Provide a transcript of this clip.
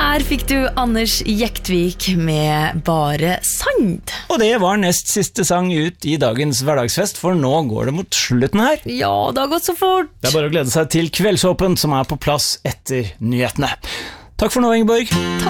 Her fikk du Anders Jektvik med Bare Sand. Og det var nest siste sang ut i dagens hverdagsfest, for nå går det mot slutten her. Ja, det har gått så fort. Det er bare å glede seg til Kveldsåpent, som er på plass etter nyhetene. Takk for nå, Ingeborg.